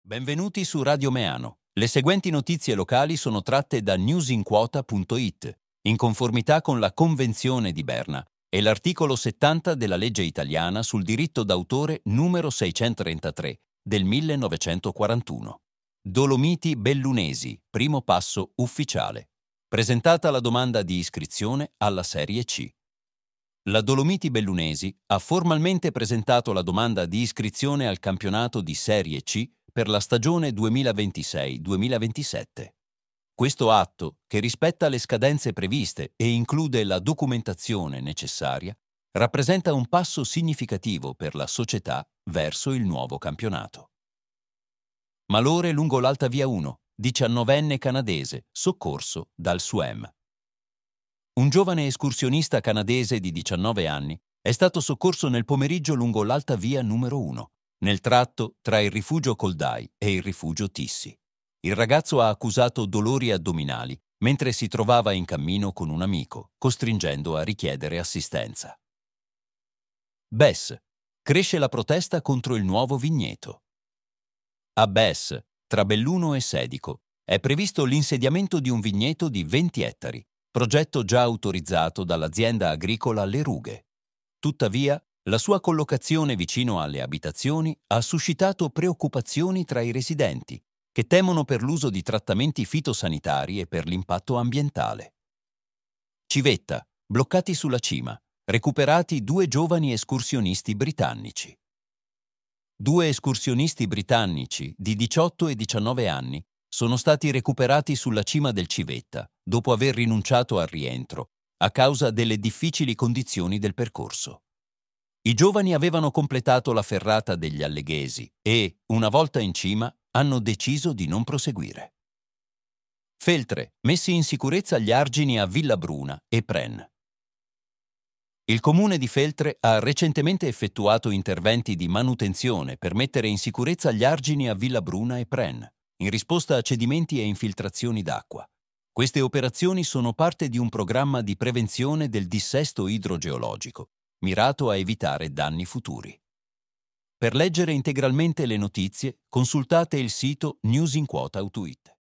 Benvenuti su Radio Meano. Le seguenti notizie locali sono tratte da newsinquota.it, in conformità con la Convenzione di Berna e l'articolo 70 della legge italiana sul diritto d'autore numero 633 del 1941. Dolomiti Bellunesi, primo passo ufficiale. Presentata la domanda di iscrizione alla Serie C. La Dolomiti Bellunesi ha formalmente presentato la domanda di iscrizione al campionato di Serie C per la stagione 2026-2027. Questo atto, che rispetta le scadenze previste e include la documentazione necessaria, rappresenta un passo significativo per la società verso il nuovo campionato. Malore lungo l'Alta Via 1, 19enne canadese, soccorso dal SUEM. Un giovane escursionista canadese di 19 anni è stato soccorso nel pomeriggio lungo l'Alta Via numero 1, nel tratto tra il rifugio Coldai e il rifugio Tissi. Il ragazzo ha accusato dolori addominali mentre si trovava in cammino con un amico, costringendo a richiedere assistenza. Bes. Cresce la protesta contro il nuovo vigneto. A Bes, tra Belluno e Sedico, è previsto l'insediamento di un vigneto di 20 ettari, progetto già autorizzato dall'azienda agricola Le Rughe. Tuttavia, la sua collocazione vicino alle abitazioni ha suscitato preoccupazioni tra i residenti, che temono per l'uso di trattamenti fitosanitari e per l'impatto ambientale. Civetta, bloccati sulla cima, recuperati 2 giovani escursionisti britannici. 2 escursionisti britannici di 18 e 19 anni sono stati recuperati sulla cima del Civetta dopo aver rinunciato al rientro a causa delle difficili condizioni del percorso. I giovani avevano completato la ferrata degli Alleghesi e, una volta in cima, hanno deciso di non proseguire. Feltre, messi in sicurezza gli argini a Villabruna e Pren. Il comune di Feltre ha recentemente effettuato interventi di manutenzione per mettere in sicurezza gli argini a Villabruna e Pren, in risposta a cedimenti e infiltrazioni d'acqua. Queste operazioni sono parte di un programma di prevenzione del dissesto idrogeologico, mirato a evitare danni futuri. Per leggere integralmente le notizie, consultate il sito newsinquota.it.